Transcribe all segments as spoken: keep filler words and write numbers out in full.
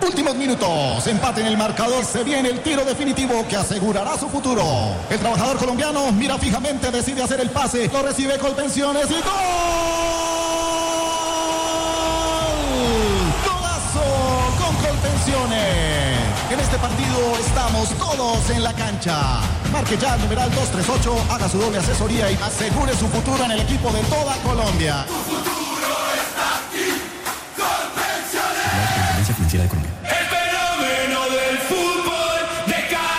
Últimos minutos, empate en el marcador, se viene el tiro definitivo que asegurará su futuro. El trabajador colombiano mira fijamente, decide hacer el pase, lo recibe Colpensiones y ¡gol! ¡Golazo con Colpensiones! En este partido estamos todos en la cancha. Marque ya el numeral dos tres ocho, haga su doble asesoría y asegure su futuro en el equipo de toda Colombia. Tu futuro está aquí, Colpensiones. La Superintendencia Financiera de Colombia. El fenómeno del fútbol de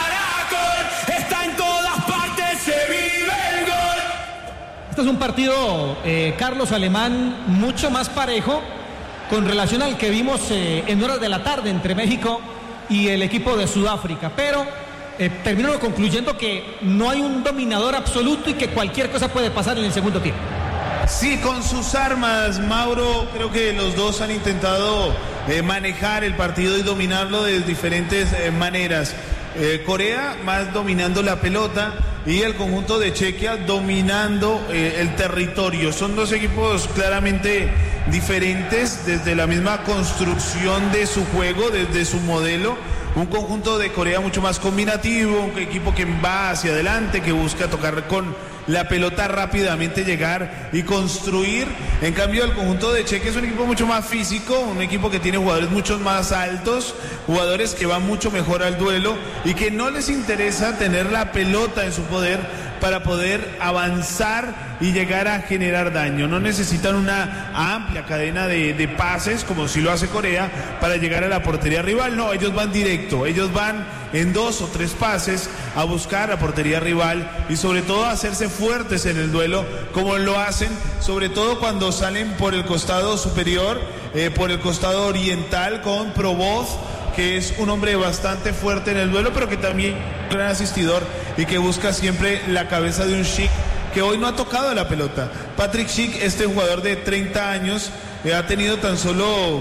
Caracol está en todas partes, se vive el gol. Este es un partido, eh, Carlos Alemán, mucho más parejo con relación al que vimos eh, en horas de la tarde entre México y el equipo de Sudáfrica, pero eh, termino concluyendo que no hay un dominador absoluto y que cualquier cosa puede pasar en el segundo tiempo. Sí, con sus armas, Mauro, creo que los dos han intentado eh, manejar el partido y dominarlo de diferentes eh, maneras. Eh, Corea más dominando la pelota y el conjunto de Chequia dominando eh, el territorio. Son dos equipos claramente diferentes desde la misma construcción de su juego, desde su modelo. Un conjunto de Corea mucho más combinativo, un equipo que va hacia adelante, que busca tocar con la pelota rápidamente, llegar y construir. En cambio, el conjunto de Chequia es un equipo mucho más físico, un equipo que tiene jugadores mucho más altos, jugadores que van mucho mejor al duelo y que no les interesa tener la pelota en su poder para poder avanzar y llegar a generar daño. No necesitan una amplia cadena de, de pases como si lo hace Corea para llegar a la portería rival. No, ellos van directo, ellos van en dos o tres pases a buscar a portería rival y sobre todo a hacerse fuertes en el duelo, como lo hacen sobre todo cuando salen por el costado superior, eh, por el costado oriental con Provoz, que es un hombre bastante fuerte en el duelo, pero que también es un gran asistidor y que busca siempre la cabeza de un Schick que hoy no ha tocado la pelota. Patrick Schick, este jugador de treinta años, eh, ha tenido tan solo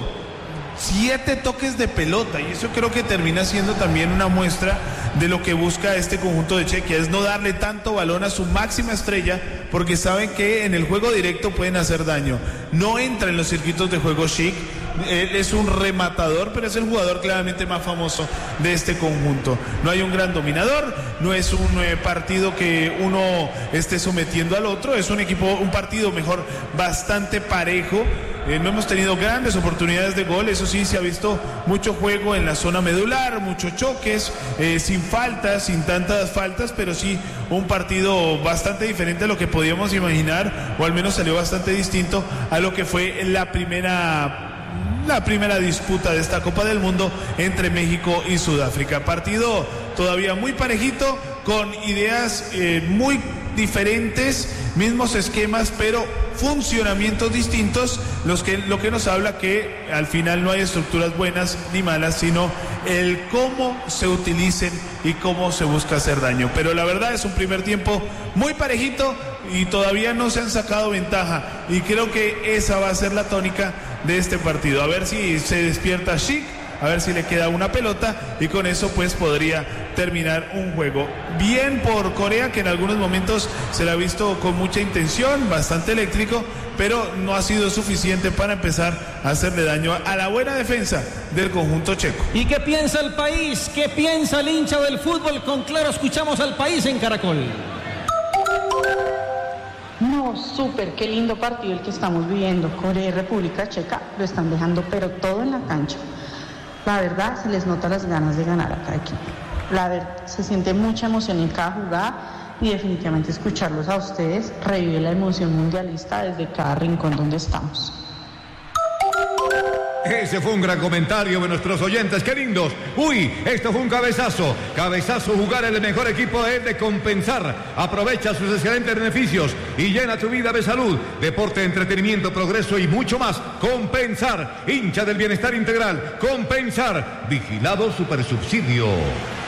siete toques de pelota y eso creo que termina siendo también una muestra de lo que busca este conjunto de Chequia, es no darle tanto balón a su máxima estrella porque saben que en el juego directo pueden hacer daño. No entra en los circuitos de juego Schick, él es un rematador, pero es el jugador claramente más famoso de este conjunto. No hay un gran dominador, no es un eh, partido que uno esté sometiendo al otro, es un equipo, un partido mejor bastante parejo. Eh, no hemos tenido grandes oportunidades de gol, eso sí, se ha visto mucho juego en la zona medular, muchos choques, eh, sin faltas, sin tantas faltas, pero sí un partido bastante diferente a lo que podíamos imaginar, o al menos salió bastante distinto a lo que fue la primera... la primera disputa de esta Copa del Mundo entre México y Sudáfrica. Partido todavía muy parejito, con ideas eh, muy diferentes, mismos esquemas, pero funcionamientos distintos, los que, lo que nos habla que al final no hay estructuras buenas ni malas, sino el cómo se utilicen y cómo se busca hacer daño. Pero la verdad es un primer tiempo muy parejito y todavía no se han sacado ventaja y creo que esa va a ser la tónica de este partido. A ver si se despierta Schick, a ver si le queda una pelota y con eso pues podría terminar un juego. Bien por Corea, que en algunos momentos se la ha visto con mucha intención, bastante eléctrico, pero no ha sido suficiente para empezar a hacerle daño a la buena defensa del conjunto checo. ¿Y qué piensa el país? ¿Qué piensa el hincha del fútbol? Con Claro escuchamos al país en Caracol. No, súper, qué lindo partido el que estamos viviendo. Corea y República Checa lo están dejando, pero todo en la cancha. La verdad, se les nota las ganas de ganar a cada equipo. La verdad, se siente mucha emoción en cada jugada y definitivamente escucharlos a ustedes revive la emoción mundialista desde cada rincón donde estamos. Ese fue un gran comentario de nuestros oyentes, qué lindos. Uy, esto fue un cabezazo. Cabezazo, jugar en el mejor equipo es de Compensar. Aprovecha sus excelentes beneficios y llena tu vida de salud, deporte, entretenimiento, progreso y mucho más. Compensar, hincha del bienestar integral. Compensar, vigilado Supersubsidio.